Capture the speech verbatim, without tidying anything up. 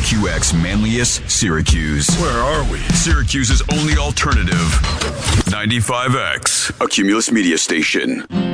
Q X Manlius, Syracuse. Where are we? Syracuse's only alternative. ninety-five X, a Cumulus media station.